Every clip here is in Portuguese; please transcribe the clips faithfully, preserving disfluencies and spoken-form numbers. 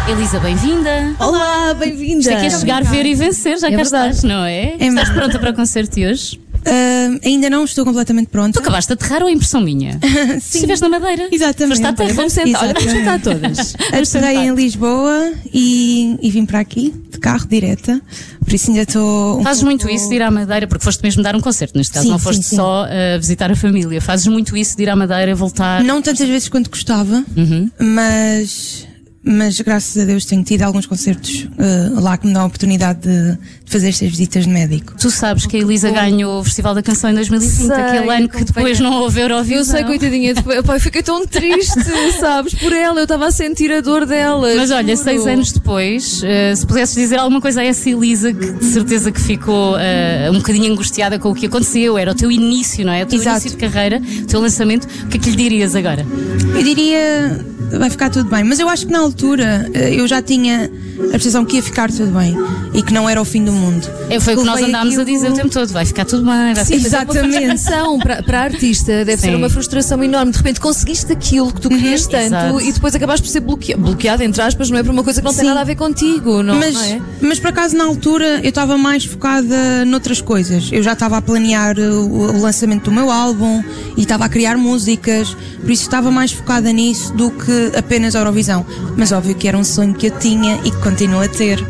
Elisa, bem-vinda. Olá, bem-vinda. Isto é que é chegar, ver e vencer, já é cá verdade. estás, não é? é estás pronta para o concerto de hoje? Uh, ainda não estou completamente pronta. Tu acabaste de aterrar ou é impressão minha? Sim. Estiveste na Madeira? Exatamente. Foste à terra. Vamos sentar, olha, vamos sentar todas. Aterrei em Lisboa e, e vim para aqui, de carro, direta. Por isso ainda estou... Um Fazes pouco... muito isso de ir à Madeira, porque foste mesmo dar um concerto, neste caso, sim, não foste sim, sim. só uh, visitar a família. Fazes muito isso de ir à Madeira, voltar... Não tantas vezes quanto gostava, uhum. mas... Mas graças a Deus tenho tido alguns concertos uh, lá que me dão a oportunidade de, de fazer estas visitas de médico. Tu sabes que a Elisa ganhou o Festival da Canção em dois mil e vinte, Sei, aquele ano que depois não houve Eurovisão. Eu sei, coitadinha, depois, pá, eu fiquei tão triste, sabes, por ela, eu estava a sentir a dor dela. Mas olha, juro. seis anos depois, uh, se pudesses dizer alguma coisa a essa Elisa, que de certeza que ficou uh, um bocadinho angustiada com o que aconteceu, era o teu início, não é? O teu Exato. início de carreira, o teu lançamento, o que é que lhe dirias agora? Eu diria, vai ficar tudo bem, mas eu acho que na altura eu já tinha a percepção que ia ficar tudo bem e que não era o fim do mundo. É, foi o que nós Levei andámos aquilo... a dizer o tempo todo, vai ficar tudo bem, vai Sim, ficar... mas é uma frustração para, para a artista, deve Sim. ser uma frustração enorme. De repente conseguiste aquilo que tu querias Uhum, tanto exato. e depois acabaste por ser bloqueado, bloqueado, entre aspas, não é? Por uma coisa que não tem Sim. nada a ver contigo, não, Mas, não é? mas por acaso na altura eu estava mais focada noutras coisas. Eu já estava a planear o, o lançamento do meu álbum e estava a criar músicas, por isso estava mais focada nisso do que apenas a Eurovisão. Mas óbvio que era um sonho que eu tinha e que continuo a ter.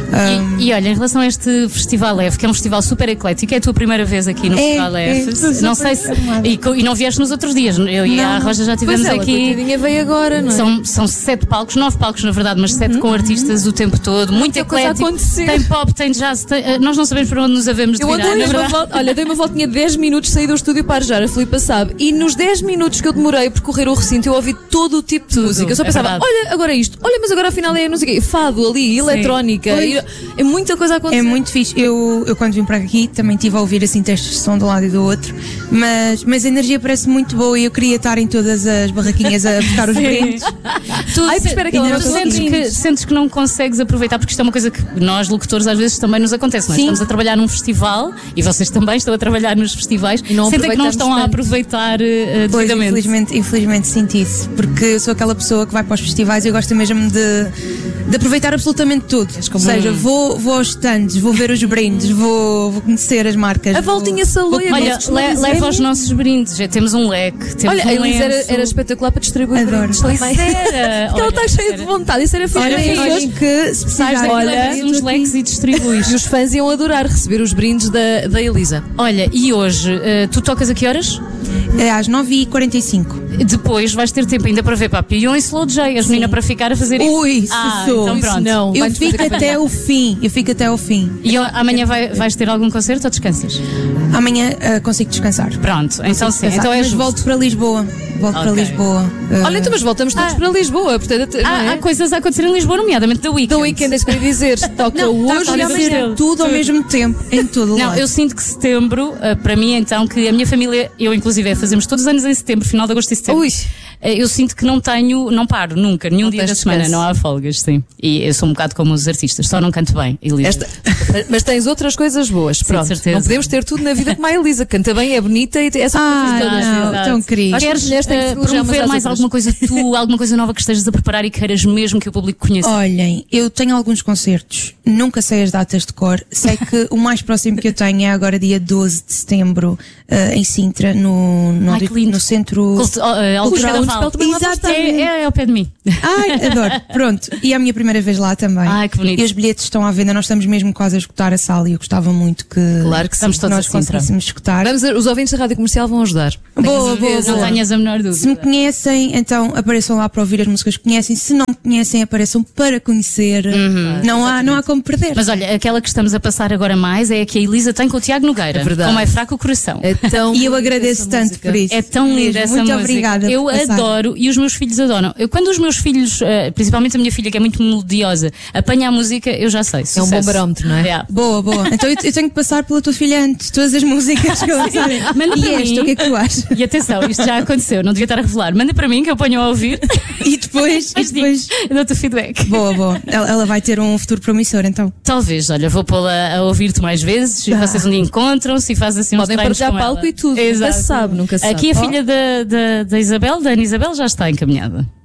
Um, E, e olha, em relação a este Festival F, que é um festival super eclético, é a tua primeira vez aqui no É, Festival é, F. estou Não super sei se. animada. E, co- e não vieste nos outros dias. Eu e a Não. Roja já Pois estivemos ela, aqui. coitadinha, veio agora, não é? São, são sete palcos, nove palcos na verdade, mas sete com artistas o tempo todo, muito Muita coisa a eclético. acontecer. Tem pop, tem jazz, tem- eh, nós não sabemos para onde nos havemos de Eu virar. dei na uma verdade. volta, olha, dei uma voltinha de dez minutos, saí do estúdio para Arjar, a Filipa sabe, e nos dez minutos que eu demorei a percorrer o recinto, eu ouvi todo o tipo de Tudo, música. Eu só é pensava, verdade. olha, agora isto, olha, mas agora afinal é não sei o quê, fado ali, eletrónica, Pois. e- é muita coisa a acontecer. É muito fixe. Eu, eu quando vim para aqui também estive a ouvir assim testes de som de um lado e do outro, mas, mas a energia parece muito boa e eu queria estar em todas as barraquinhas a buscar os brindes. Tu, Ai, se- espera que ela tu não sentes, consegui. que, sentes que não consegues aproveitar, porque isto é uma coisa que nós, locutores, às vezes também nos acontece. Nós Sim. estamos a trabalhar num festival e vocês também estão a trabalhar nos festivais. E não Sentem que não aproveitamos estão a tanto. aproveitar uh, Pois, devidamente. infelizmente, infelizmente sinto isso, porque eu sou aquela pessoa que vai para os festivais e eu gosto mesmo de, de aproveitar absolutamente tudo. Ou seja, vou, vou aos stands, vou ver os brindes, vou, vou conhecer as marcas. A vou- voltinha saloia, Olha, como se costuma le- dizer. leva os nossos brindes. Já temos um leque, temos Olha, um a Elisa era, lenço. era espetacular para distribuir Adoro. brindes Pois também. era. Porque ela Olha, está cheia era. de vontade, isso era fixe. Olha, As olha, pessoas- Olhem que se Sais precisar, daqui, Olha, levas uns leques e distribuis. E os fãs iam adorar receber os brindes da, da Elisa. Olha, e hoje, uh, tu tocas a que horas? é às nove e quarenta e cinco. Depois vais ter tempo ainda para ver Papillon e Slow J, as meninas para ficar a fazer isso. Ui, se ah, sou. então Isso pronto. não. Eu Vai-nos fazer fico companhia. até o fim, eu fico até ao fim. E ó, amanhã vai- vais ter algum concerto ou descansas? Amanhã ah, consigo descansar. Pronto, então sim, Descansar. então é Mas justo. volto para Lisboa. Volto para Ok. Lisboa. Ah, Olha, então, mas voltamos todos Ah. para Lisboa, portanto, não Há, é? há coisas a acontecer em Lisboa, nomeadamente da Weekend. Do weekend, é isso que eu ia dizer. Toca não, hoje está e a amanhã. acontecer tudo ao mesmo tempo, em todo o Não, lado. eu sinto que setembro, ah, para mim então, que a minha família, eu inclusive, fazemos todos os anos em setembro, final de agosto e setembro. Ui. Ah, Eu sinto que não tenho, não paro nunca, nenhum Não dia tens da semana, descanso. não há folgas, sim. E eu sou um bocado como os artistas, só não canto bem, Elisa. Esta- Mas tens outras coisas boas, pronto. de certeza. Não podemos ter tudo na vida como a Elisa. Canta bem, é bonita e tem essas Ah, coisas todas. não, Verdade. tão querido. Acho que Queres as mulheres têm que ah, se elogiar umas promover às mais outras. alguma coisa tu, alguma coisa nova que estejas a preparar e queiras mesmo que o público conheça? Olhem, eu tenho alguns concertos, nunca sei as datas de cor. Sei que o mais próximo que eu tenho é agora dia doze de setembro, ah, em Sintra, no, no, Ai, que lindo. no centro. Culto- oh, eh, Alto Cultural. Carnaval. também lá Exatamente. É, é ao pé de mim. Ai, adoro. Pronto. E é a minha primeira vez lá também. Ai, que bonito. E os bilhetes estão à venda, nós estamos mesmo quase a esgotar a sala e eu gostava muito que, Claro que sim. Estamos todos nós a Sintra. conseguíssemos esgotar. Vamos, os ouvintes da Rádio Comercial vão ajudar. Boa, boa, Não boa. tenhas a menor dúvida. Se me conhecem, então apareçam lá para ouvir as músicas que conhecem. Se não me conhecem, apareçam para conhecer. Não, há, não há como perder. Mas olha, aquela que estamos a passar agora mais é a que a Elisa tem com o Tiago Nogueira. É verdade. Como é fraco o coração. É tão E eu bonita agradeço essa tanto música. por isso. É tão linda Mesmo. essa Muito música. obrigada Eu por passar. adoro e os meus filhos adoram. Eu, quando os meus filhos, eh, principalmente a minha filha, que é muito melodiosa, apanha a música, eu já sei. É um sucesso. bom barómetro, não é? Yeah. Boa, boa. Então eu, eu tenho que passar pela tua filha antes, todas as músicas que ela sabe. Manda E para esta, mim. o que é que tu achas? E atenção, isto já aconteceu, não devia estar a revelar. Manda para mim que eu ponho a ouvir. E depois, e Mas depois... digo, eu dou-te o feedback. Boa, boa. Ela, ela vai ter um futuro promissor, então. Talvez, olha, vou pô-la a ouvir-te mais vezes e Tá. vocês um dia encontram-se e fazem assim uns Podem treinos partilhar com palco ela. e tudo. Nunca Exato. se sabe, nunca se sabe. Aqui a Oh. filha da, da, da Isabel, da Ana Isabel, já está encaminhada.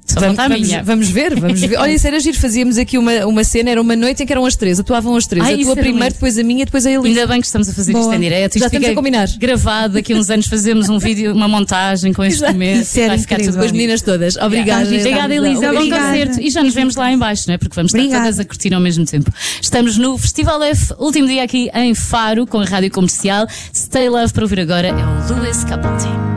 Só Vamos, falta a vamos, minha. vamos ver, vamos ver. Olha, isso era giro. Fazíamos aqui uma, uma cena, era uma noite em que eram as três, atuavam as três. Ai, a isso tua era primeiro, lindo. depois a minha, depois a Elisa. Ainda bem que estamos a fazer Boa. isto em direto. Já Isto estamos fica a combinar. Gravado, daqui a uns anos fazemos um vídeo, uma montagem com estes Exato. momentos. Isso era Vai ficar incrível. tudo Com as bonito. meninas todas. Obrigada. Obrigada, Elisa. Bom Obrigada. concerto. E já nos vemos lá em baixo, não é? Porque vamos estar Obrigada. todas a curtir ao mesmo tempo. Estamos no Festival F, último dia aqui em Faro, com a Rádio Comercial. Stay Love para ouvir agora é o Lewis Capaldi.